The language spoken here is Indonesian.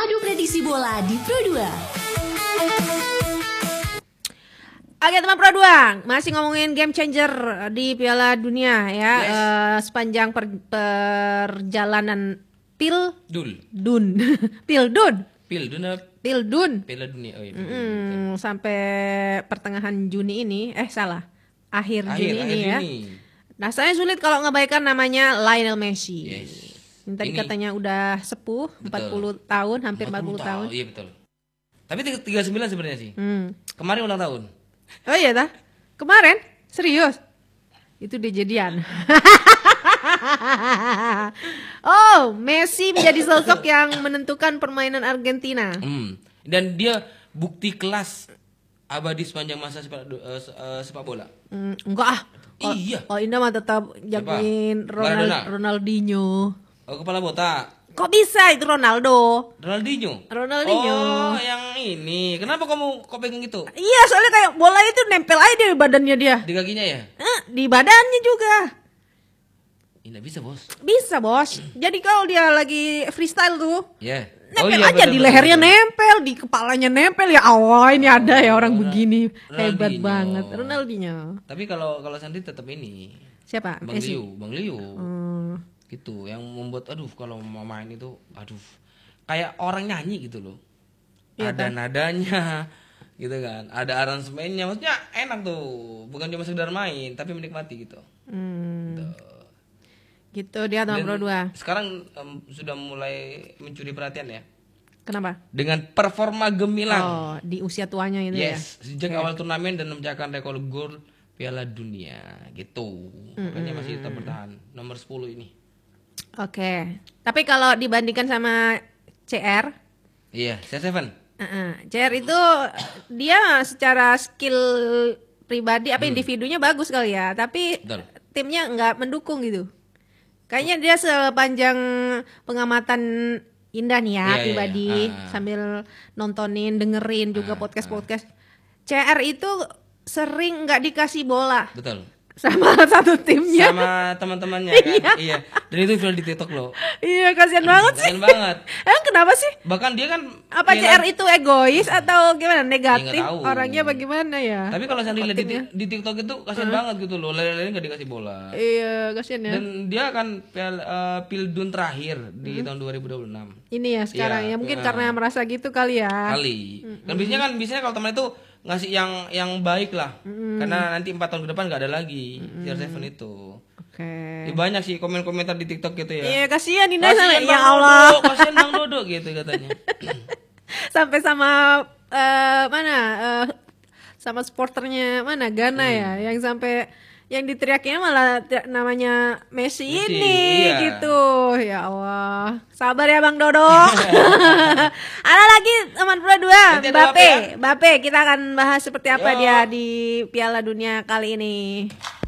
Adu prediksi bola di Pro 2. Oke teman Pro 2, masih ngomongin game changer di Piala Dunia ya. Yes. Sepanjang perjalanan Pildun Piala Dunia. Oh, iya, sampai pertengahan Juni ini, akhir Juni ini ya. Nah, saya sulit kalau ngabaikan namanya Lionel Messi. Yes. Yang tadi Ini katanya udah sepuh, betul. 40 tahun, hampir 40 tahun. Iya betul. Tapi 39 sebenarnya sih. Kemarin ulang tahun. Oh iya dah. Kemarin? Serius? Itu dia jadian. Oh, Messi menjadi sosok yang menentukan permainan Argentina. Dan dia bukti kelas abadi sepanjang masa sepak bola. Enggak ah. Iya. Kalau Indah mah tetap jagoin Maradona. Ronaldinho. Oh, kepala botak. Kok bisa itu Ronaldo? Ronaldinho. Ronaldinho. Oh, yang ini. Kenapa kamu kok pegang gitu? Iya, soalnya kayak bola itu nempel aja di badannya dia. Di kakinya ya? Di badannya juga. Ini bisa, Bos. Bisa, Bos. Jadi kalau dia lagi freestyle tuh, Ya. nempel aja di lehernya nempel, di kepalanya nempel. Ya Allah, ini ada ya orang begini. Hebat banget. Ronaldinho. Tapi kalau Sandi tetap ini. Siapa? Bang Messi. Liu. Gitu yang membuat kalau mau main itu kayak orang nyanyi gitu loh. Iya, Ada nadanya gitu kan, ada aransemennya, maksudnya enak tuh, bukan cuma sekedar main tapi menikmati gitu. Gitu dia teman Pro 2. Sekarang sudah mulai mencuri perhatian ya. Kenapa? Dengan performa gemilang. Oh, di usia tuanya itu ya. Yes, sejak awal turnamen dan memecahkan rekor gol Piala Dunia gitu. Makanya masih tetap bertahan nomor 10 ini. Oke. Tapi kalau dibandingkan sama CR, Iya, CR7. CR itu dia secara skill pribadi individunya bagus kali ya, tapi Betul. timnya nggak mendukung gitu. Kayaknya dia sepanjang pengamatan Indah nih ya, pribadi sambil nontonin, dengerin juga podcast-podcast. CR itu sering nggak dikasih bola Betul. sama satu timnya. Sama teman-temannya kan. Iya. Dan itu viral di TikTok loh. Iya, kasihan banget sih. Kasian banget. Kenapa sih? Bahkan dia kan Apa CR itu egois atau gimana? Negatif Ya, nggak tahu. orangnya bagaimana ya? Tapi kalau saya lihat di TikTok itu kasian banget gitu loh. Lele-lele enggak dikasih bola. Iya, kasihan ya. Dan dia kan Pildun terakhir di tahun 2026. Ini ya sekarang Iya, ya mungkin karena merasa gitu kali ya. Kali. Kan biasanya kalau teman itu ngasih yang baik lah. Karena nanti 4 tahun ke depan nggak ada lagi CR7 itu. Oke. Banyak sih komen-komentar di TikTok gitu ya. Iya, kasihan Dinda sana. Kasian Ya Bang Allah. Dodo, kasian Bang Dodo gitu katanya. Sampai sama sama supporternya mana Ghana ya yang sampai yang diteriaknya malah namanya Messi ini iya. gitu. Ya Allah. Sabar ya Bang Dodo. Ada lagi teman Pro 2, Nanti ada Mbappe. Kita akan bahas seperti apa dia di Piala Dunia kali ini.